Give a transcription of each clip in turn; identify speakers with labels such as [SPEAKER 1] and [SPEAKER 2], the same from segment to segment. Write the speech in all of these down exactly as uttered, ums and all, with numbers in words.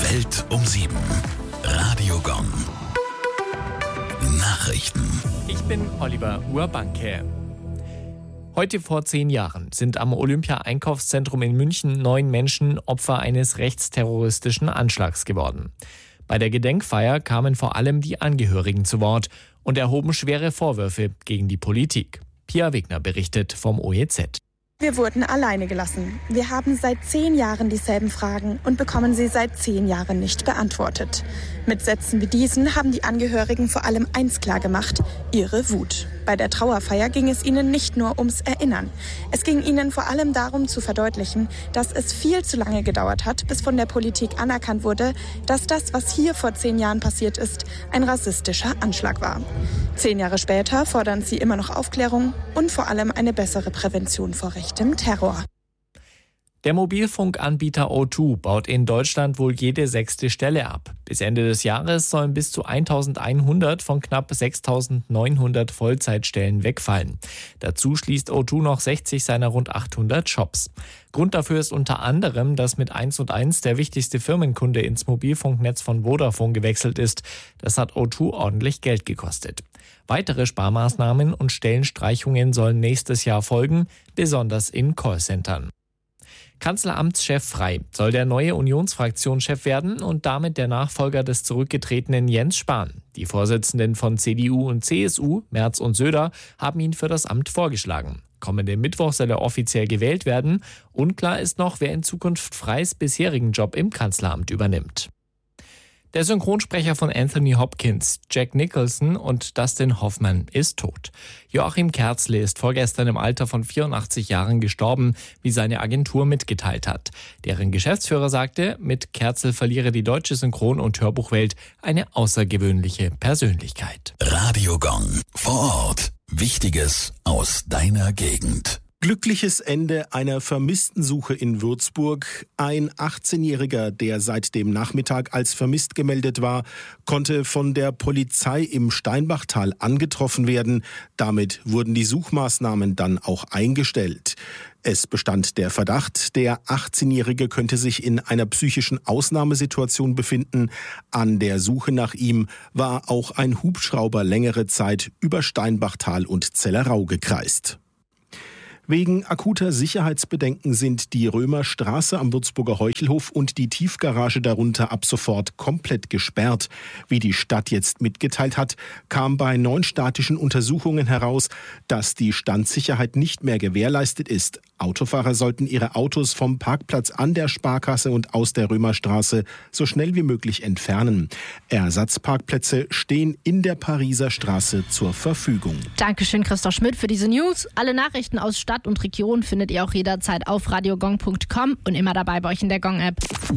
[SPEAKER 1] Welt um sieben. Radio Gong. Nachrichten.
[SPEAKER 2] Ich bin Oliver Urbanke. Heute vor zehn Jahren sind am Olympia-Einkaufszentrum in München neun Menschen Opfer eines rechtsterroristischen Anschlags geworden. Bei der Gedenkfeier kamen vor allem die Angehörigen zu Wort und erhoben schwere Vorwürfe gegen die Politik. Pia Wegner berichtet vom O E Z.
[SPEAKER 3] Wir wurden alleine gelassen. Wir haben seit zehn Jahren dieselben Fragen und bekommen sie seit zehn Jahren nicht beantwortet. Mit Sätzen wie diesen haben die Angehörigen vor allem eins klargemacht: ihre Wut. Bei der Trauerfeier ging es ihnen nicht nur ums Erinnern. Es ging ihnen vor allem darum zu verdeutlichen, dass es viel zu lange gedauert hat, bis von der Politik anerkannt wurde, dass das, was hier vor zehn Jahren passiert ist, ein rassistischer Anschlag war. Zehn Jahre später fordern sie immer noch Aufklärung und vor allem eine bessere Prävention vor rechtem Terror.
[SPEAKER 2] Der Mobilfunkanbieter O zwei baut in Deutschland wohl jede sechste Stelle ab. Bis Ende des Jahres sollen bis zu eintausendeinhundert von knapp sechstausendneunhundert Vollzeitstellen wegfallen. Dazu schließt O zwei noch sechzig seiner rund achthundert Shops. Grund dafür ist unter anderem, dass mit eins und eins der wichtigste Firmenkunde ins Mobilfunknetz von Vodafone gewechselt ist. Das hat O zwei ordentlich Geld gekostet. Weitere Sparmaßnahmen und Stellenstreichungen sollen nächstes Jahr folgen, besonders in Callcentern. Kanzleramtschef Frey soll der neue Unionsfraktionschef werden und damit der Nachfolger des zurückgetretenen Jens Spahn. Die Vorsitzenden von C D U und C S U, Merz und Söder, haben ihn für das Amt vorgeschlagen. Kommenden Mittwoch soll er offiziell gewählt werden. Unklar ist noch, wer in Zukunft Freys bisherigen Job im Kanzleramt übernimmt. Der Synchronsprecher von Anthony Hopkins, Jack Nicholson und Dustin Hoffman ist tot. Joachim Kerzle ist vorgestern im Alter von vierundachtzig Jahren gestorben, wie seine Agentur mitgeteilt hat. Deren Geschäftsführer sagte, mit Kerzle verliere die deutsche Synchron- und Hörbuchwelt eine außergewöhnliche Persönlichkeit.
[SPEAKER 1] Radio Gong. Vor Ort. Wichtiges aus deiner Gegend.
[SPEAKER 4] Glückliches Ende einer Vermisstensuche in Würzburg. Ein achtzehnjähriger, der seit dem Nachmittag als vermisst gemeldet war, konnte von der Polizei im Steinbachtal angetroffen werden. Damit wurden die Suchmaßnahmen dann auch eingestellt. Es bestand der Verdacht, der achtzehnjährige könnte sich in einer psychischen Ausnahmesituation befinden. An der Suche nach ihm war auch ein Hubschrauber längere Zeit über Steinbachtal und Zellerau gekreist. Wegen akuter Sicherheitsbedenken sind die Römerstraße am Würzburger Heuchelhof und die Tiefgarage darunter ab sofort komplett gesperrt. Wie die Stadt jetzt mitgeteilt hat, kam bei neun statischen Untersuchungen heraus, dass die Standsicherheit nicht mehr gewährleistet ist. Autofahrer sollten ihre Autos vom Parkplatz an der Sparkasse und aus der Römerstraße so schnell wie möglich entfernen. Ersatzparkplätze stehen in der Pariser Straße zur Verfügung.
[SPEAKER 5] Dankeschön, Christoph Schmidt, für diese News. Alle Nachrichten aus Stadt und Region findet ihr auch jederzeit auf radiogong punkt com und immer dabei bei euch in der Gong-App.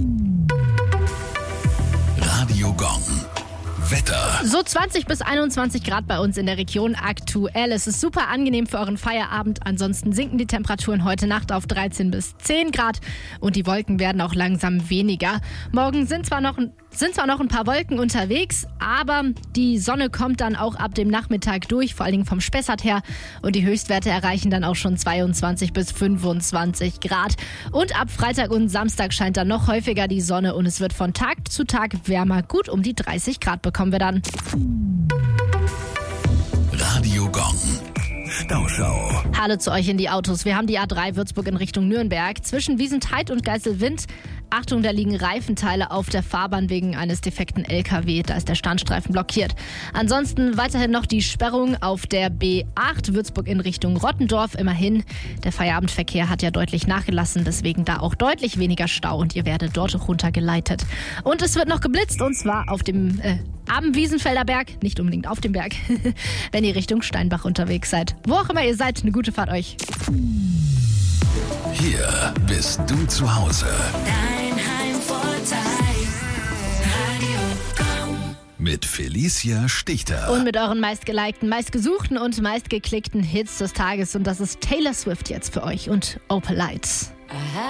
[SPEAKER 1] Radio Gong. Wetter.
[SPEAKER 5] So zwanzig bis einundzwanzig Grad bei uns in der Region aktuell. Es ist super angenehm für euren Feierabend. Ansonsten sinken die Temperaturen heute Nacht auf dreizehn bis zehn Grad und die Wolken werden auch langsam weniger. Morgen sind zwar noch, sind zwar noch ein paar Wolken unterwegs, aber die Sonne kommt dann auch ab dem Nachmittag durch, vor allen Dingen vom Spessart her. Und die Höchstwerte erreichen dann auch schon zweiundzwanzig bis fünfundzwanzig Grad. Und ab Freitag und Samstag scheint dann noch häufiger die Sonne und es wird von Tag zu Tag wärmer. Gut um die dreißig Grad bekommen wir dann.
[SPEAKER 1] Radio Gong. Stauschau.
[SPEAKER 5] Hallo zu euch in die Autos. Wir haben die A drei Würzburg in Richtung Nürnberg. Zwischen Wiesenthal und Geiselwind. Achtung, da liegen Reifenteile auf der Fahrbahn wegen eines defekten L K W. Da ist der Standstreifen blockiert. Ansonsten weiterhin noch die Sperrung auf der B acht Würzburg in Richtung Rottendorf. Immerhin, der Feierabendverkehr hat ja deutlich nachgelassen. Deswegen da auch deutlich weniger Stau und ihr werdet dort runtergeleitet. Und es wird noch geblitzt und zwar auf dem äh, am Wiesenfelder Berg. Nicht unbedingt auf dem Berg, wenn ihr Richtung Steinbach unterwegs seid. Wo auch immer ihr seid, eine gute Fahrt euch.
[SPEAKER 1] Hier bist du zu Hause.
[SPEAKER 6] Dein Heimvorteil. Radio Gong.
[SPEAKER 1] Mit Felicia Stichter.
[SPEAKER 5] Und mit euren meistgelikten, meistgesuchten und meistgeklickten Hits des Tages. Und das ist Taylor Swift jetzt für euch und Opalite.